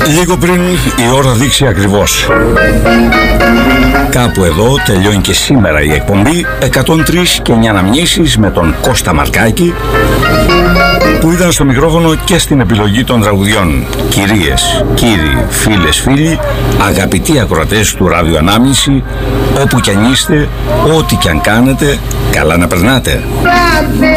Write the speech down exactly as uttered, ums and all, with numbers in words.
Λίγο πριν η ώρα δείξει ακριβώς. Κάπου εδώ τελειώνει και σήμερα η εκπομπή εκατόν τρία και εννιά αναμνήσεις με τον Κώστα Μαρκάκη, που ήταν στο μικρόφωνο και στην επιλογή των τραγουδιών. Κυρίες, κύριοι, φίλες, φίλοι, αγαπητοί ακροατές του Ράδιο Ανάμνηση, όπου κι αν είστε, ό,τι κι αν κάνετε, καλά να περνάτε.